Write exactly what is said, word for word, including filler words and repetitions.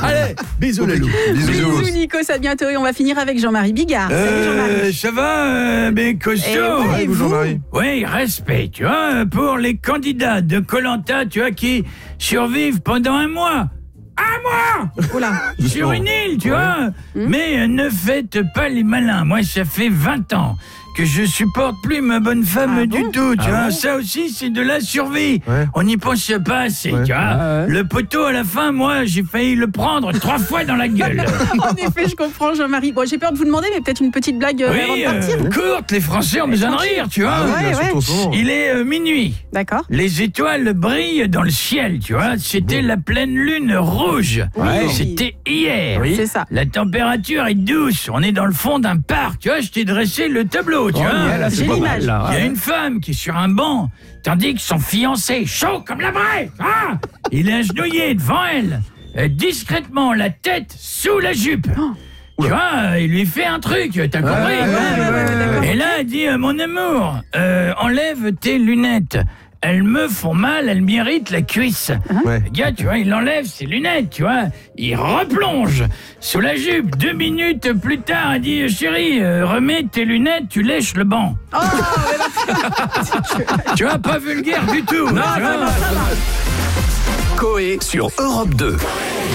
Allez, bisous les loups. Bisous Nico, à bientôt et on va finir avec Jean-Marie Bigard. Euh, Salut Jean-Marie. Ça va, euh, mes cochons? Eh ouais, et vous Oui, respect, tu vois, pour les candidats de Koh-Lanta, tu vois, qui survivent pendant un mois. Un mois Oula. Sur une île, tu vois. Mais euh, ne faites pas les malins. Moi, ça fait vingt ans que je supporte plus ma bonne femme Ah du bon tout, tu Ah vois. bon Ça aussi, c'est de la survie. Ouais. On n'y pense pas assez, Ouais. tu vois. Ah ouais. Le poteau, à la fin, moi, j'ai failli le prendre trois fois dans la gueule. En effet, je comprends Jean-Marie. Bon, j'ai peur de vous demander, mais peut-être une petite blague euh, avant Oui, de partir. euh, courte, les Français ont besoin de rire, tu vois. Ah oui, Ouais, bien ouais. sûr, en ce moment. Il est euh, minuit. D'accord. Les étoiles brillent dans le ciel, tu vois. C'était la pleine lune rouge. Oui. C'était hier. C'est ça. La température est douce. On est dans le fond d'un parc. Tu vois, je t'ai dressé le tableau, tu vois. J'ai l'image. Il y a une femme qui est sur un banc, tandis que son fiancé, chaud comme la braise, hein, il est agenouillé devant elle, euh, discrètement, la tête sous la jupe. Tu vois, euh, il lui fait un truc, t'as compris? ouais, ouais, ouais, d'accord. Et là, elle dit, euh, mon amour, euh, enlève tes lunettes. Elles me font mal, elles m'irritent la cuisse. Ouais. Le gars, tu vois, il enlève ses lunettes, tu vois. Il replonge sous la jupe. Deux minutes plus tard, elle dit, chérie, euh, remets tes lunettes, tu lèches le banc. Oh, mais là, Tu vois, pas vulgaire du tout. non, tu vois. non, non, ça va. Coé sur Europe deux.